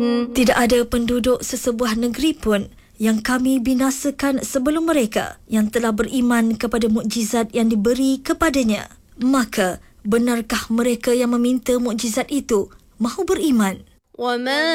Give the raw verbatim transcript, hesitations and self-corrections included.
Tidak ada penduduk sesebuah negeri pun yang kami binasakan sebelum mereka yang telah beriman kepada mukjizat yang diberi kepadanya. Maka, benarkah mereka yang meminta mukjizat itu mahu beriman?